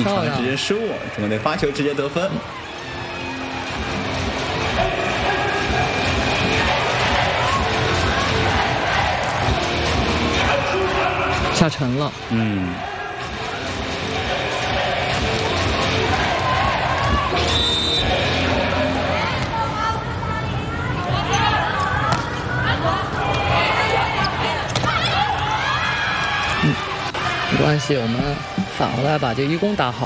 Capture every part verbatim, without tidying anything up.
一传直接失误，中国队发球直接得分。 下沉了， 嗯。 嗯，没关系，我们反过来把这一攻打好。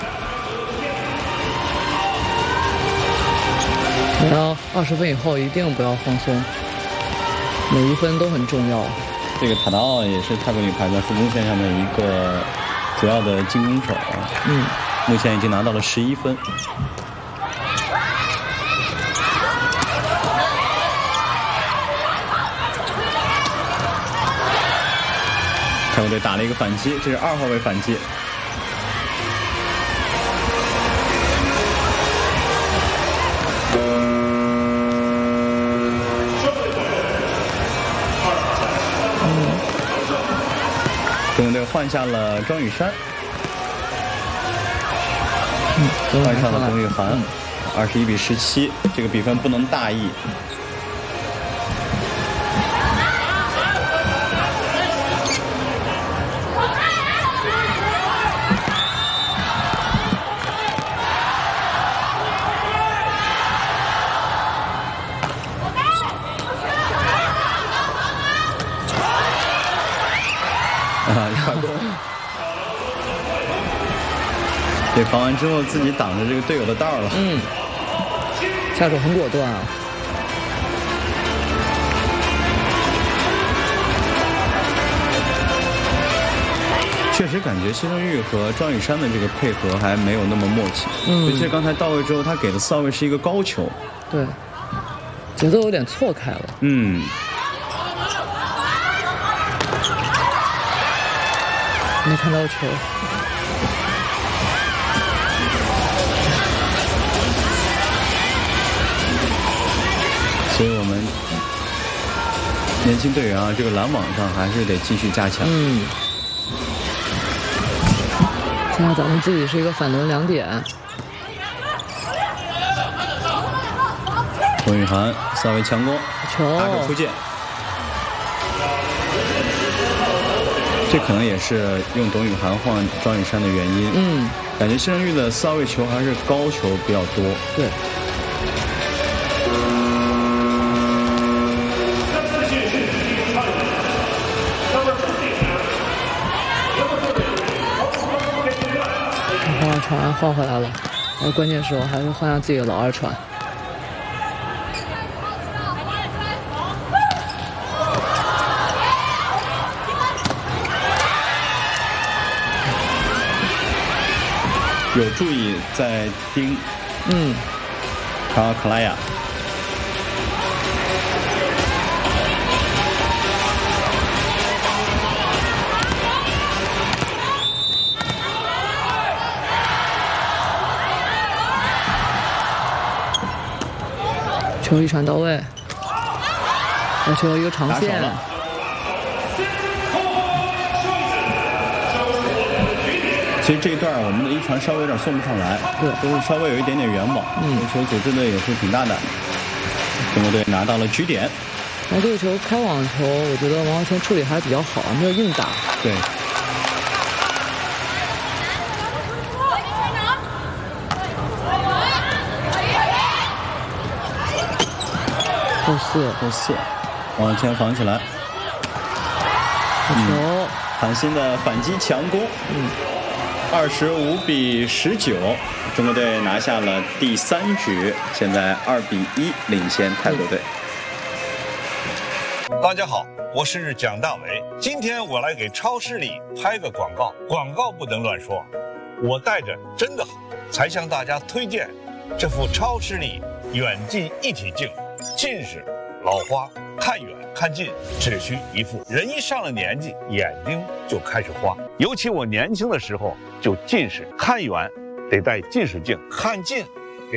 然后二十分以后一定不要放松，每一分都很重要。 这个塔达奥也是泰国女排在副攻线上的一个主要的进攻手啊。 嗯， 目前已经拿到了十一分。泰国队打了一个反击，这是二号位反击。中国队换下了庄宇珊， 嗯， 换上了董雨涵，二十一比十七，这个比分不能大意。啊，快攻！这防完之后自己挡着这个队友的道了。 嗯，下手很果断啊。 确实感觉谢胜玉和庄宇珊的这个配合还没有那么默契。嗯，尤其是刚才到位之后，他给的四号位是一个高球。 对，节奏有点错开了。 嗯。 没看到球， 所以我们年轻队员啊，这个拦网上还是得继续加强。 嗯，现在咱们自己是一个反轮两点。 董雨涵四号位强攻， 球打手出界。这可能也是用董雨涵换庄宇珊的原因。 嗯， 感觉谢胜玉的四号位球还是高球比较多。 对。换二传换回来了，然后关键时候还是换下自己的老二传。 有注意在盯， 嗯， 查尔克拉亚， 球一传到位，要求一个长线。 其实这一段我们的一传稍微有点送不上来， 对， 都是稍微有一点点远网，嗯，球组织的也是挺大胆的。中国队拿到了局点。 然后这个球开网球，我觉得王浩谦处理还是比较好，没有硬打。 对。 后四， 后四，往前防起来。 球， 嗯，韩鑫的反击强攻，嗯。二十五比十九，中国队拿下了第三局，现在二比一领先泰国队。 大家好，我是蒋大为，今天我来给超视力拍个广告，广告不能乱说，我带着真的好，才向大家推荐这副超视力远近一体镜，近视、老花、看远看近只需一副，人一上了年纪，眼睛就开始花。尤其我年轻的时候就近视，看远得戴近视镜，看近